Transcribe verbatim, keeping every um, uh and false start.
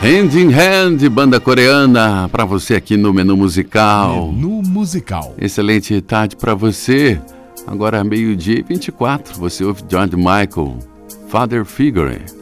Hand in Hand, banda coreana, pra você aqui no Menu Musical. Menu Musical. Excelente tarde pra você. Agora meio-dia e vinte e quatro, você ouve George Michael, Father Figure.